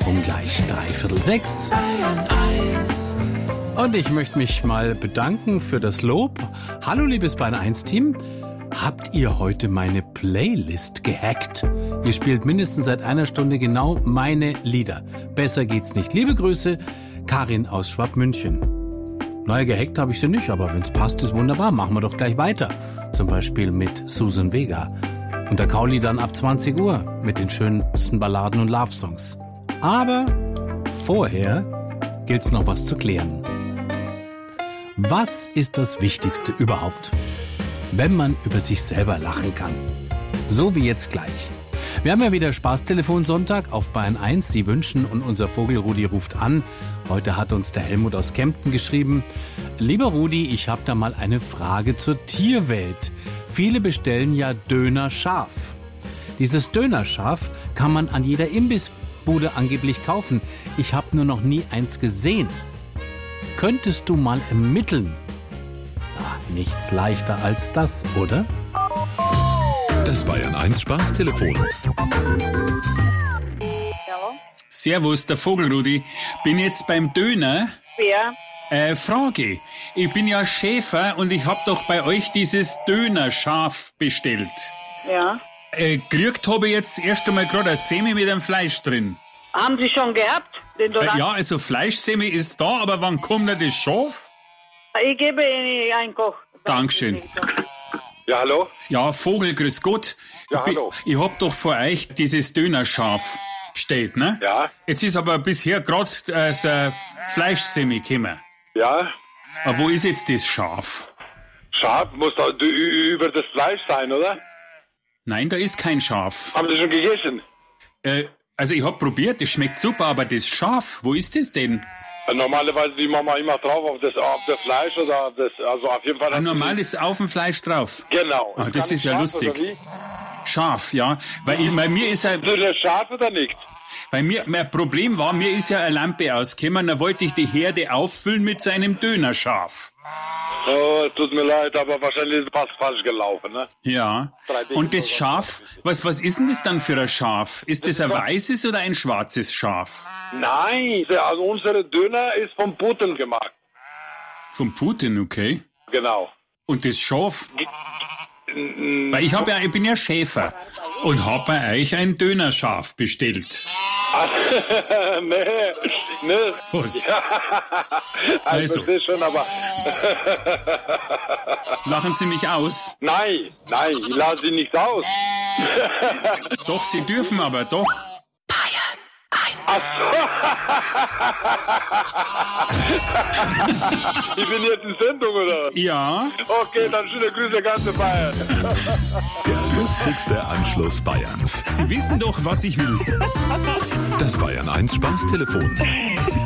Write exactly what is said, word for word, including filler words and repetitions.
um gleich dreiviertel sechs. Und ich möchte mich mal bedanken für das Lob. Hallo liebes Bayern eins Team. Habt ihr heute meine Playlist gehackt? Ihr spielt mindestens seit einer Stunde genau meine Lieder. Besser geht's nicht. Liebe Grüße, Karin aus Schwabmünchen. Naja, gehackt habe ich sie nicht, aber wenn's passt, ist wunderbar. Machen wir doch gleich weiter. Zum Beispiel mit Susan Vega. Und der Kauli dann ab zwanzig Uhr mit den schönsten Balladen und Love-Songs. Aber vorher gilt's noch was zu klären. Was ist das Wichtigste überhaupt, wenn man über sich selber lachen kann? So wie jetzt gleich. Wir haben ja wieder Spaßtelefon-Sonntag auf Bayern eins. Sie wünschen und unser Vogel Rudi ruft an. Heute hat uns der Helmut aus Kempten geschrieben. Lieber Rudi, ich habe da mal eine Frage zur Tierwelt. Viele bestellen ja Dönerschaf. Dieses Dönerschaf kann man an jeder Imbissbude angeblich kaufen. Ich habe nur noch nie eins gesehen. Könntest du mal ermitteln? Ah, nichts leichter als das, oder? Das Bayern eins Spaßtelefon. Ja. Servus, der Vogelrudi. Bin jetzt beim Döner. Wer? Äh, Frage. Ich bin ja Schäfer und ich hab doch bei euch dieses Dönerschaf bestellt. Ja. Äh, gekriegt habe ich jetzt erst einmal gerade ein Semi mit dem Fleisch drin. Haben Sie schon gehabt? Den Äh, ja, also Fleischsemi ist da, aber wann kommt denn das Schaf? Ich gebe Ihnen einen Koch. Dankeschön. Ja, hallo? Ja, Vogel, grüß Gott. Ja, ich, bin- hallo. ich hab doch vor euch dieses Dönerschaf bestellt, ne? Ja, Jetzt ist aber bisher gerade äh, so ein Fleischsemi gekommen. ja. Aber wo ist jetzt das Schaf? Schaf muss doch ü- ü- über das Fleisch sein, oder? Nein, da ist kein Schaf. Haben Sie schon gegessen? Äh, also ich hab probiert, das schmeckt super, aber das Schaf, wo ist das denn? Ja, normalerweise die machen wir immer drauf auf das, auf das Fleisch oder auf das, also auf jeden Fall. Ein hat sie- normales auf dem Fleisch drauf. Genau. Ah, das Kann ist ja Schaf lustig. Oder wie? Scharf, ja. Weil ich, bei mir ist ein, Ist das Schaf oder nicht? bei mir, mein Problem war, mir ist ja eine Lampe ausgekommen, da wollte ich die Herde auffüllen mit so einem Dönerschaf. Oh, es tut mir leid, aber wahrscheinlich ist es fast falsch gelaufen, ne? Ja. Und das Schaf, was, was ist denn das dann für ein Schaf? Ist das ein weißes oder ein schwarzes Schaf? Nein, also unsere Döner ist vom Putin gemacht. Vom Putin, okay. Genau. Und das Schaf? Weil ich hab ja, ich bin ja Schäfer und hab bei euch ein Dönerschaf bestellt. nee, nee. Was? Ja, Also. also. Das schon, aber Lachen Sie mich aus? nein, nein, ich lasse sie nicht aus. Doch, Sie dürfen aber, doch. Ich bin jetzt in Sendung, oder? Ja. Okay, dann schöne Grüße, ganze Bayern. Der lustigste Anschluss Bayerns. Sie wissen doch, was ich will. Das Bayern eins Spaßtelefon.